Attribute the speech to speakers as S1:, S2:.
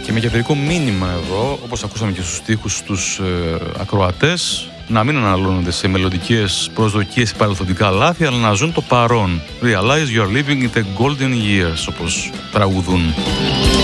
S1: Και με διαβερικό μήνυμα εδώ, όπως ακούσαμε και στους στίχους τους ακροατές, να μην αναλώνονται σε μελλοντικές προσδοκίες ή παρελθοντικά λάθη, αλλά να ζουν το παρόν. Realize you're living in the golden years, όπως τραγουδούν.